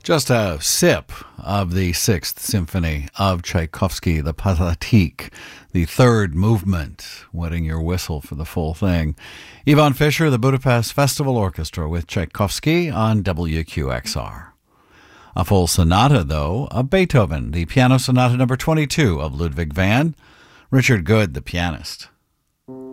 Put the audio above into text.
Just a sip of the Sixth Symphony of Tchaikovsky, the Pathétique, the third movement, wetting your whistle for the full thing. Yvonne Fisher, the Budapest Festival Orchestra with Tchaikovsky on WQXR. A full sonata, though, of Beethoven, the Piano Sonata number 22 of Ludwig van, Richard Good, the pianist.